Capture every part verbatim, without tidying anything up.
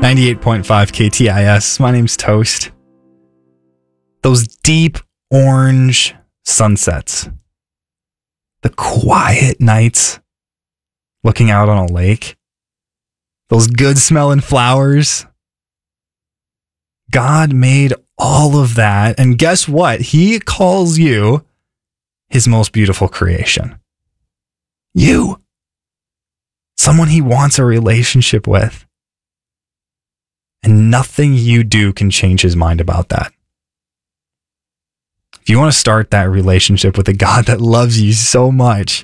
ninety-eight point five K T I S. My name's Toast. Those deep orange sunsets. The quiet nights looking out on a lake. Those good smelling flowers. God made all of that. And guess what? He calls you his most beautiful creation. You. Someone he wants a relationship with. And nothing you do can change his mind about that. If you want to start that relationship with a God that loves you so much,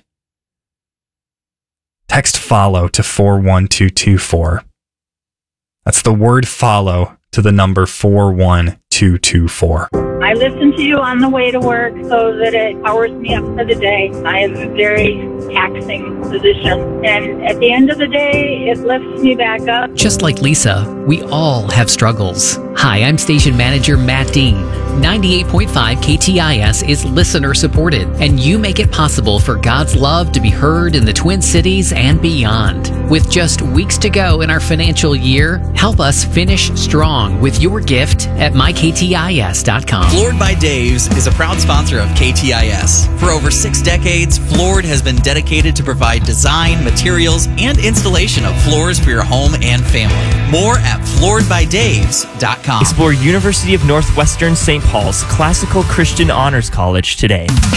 text follow to four one two two four. That's the word follow to the number four one two two four. I listen to you on the way to work so that it powers me up for the day. I have a very taxing position. And at the end of the day, it lifts me back up. Just like Lisa, we all have struggles. Hi, I'm station manager Matt Dean. ninety-eight point five K T I S is listener supported, and you make it possible for God's love to be heard in the Twin Cities and beyond. With just weeks to go in our financial year, help us finish strong with your gift at my k t i s dot com. Floored by Dave's is a proud sponsor of K T I S. For over six decades, Floored has been dedicated to provide design, materials, and installation of floors for your home and family. More at floored by daves dot com. Explore University of Northwestern Saint Paul's Classical Christian Honors College today.